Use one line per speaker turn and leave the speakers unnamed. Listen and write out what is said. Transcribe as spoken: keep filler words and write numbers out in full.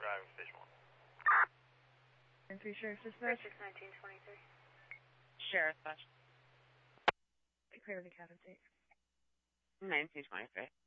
driving station one.
And three Sheriff Dispatch.
six nineteen twenty-three.
Sheriff Dispatch.
Clear the cabin tape.
nineteen twenty-three.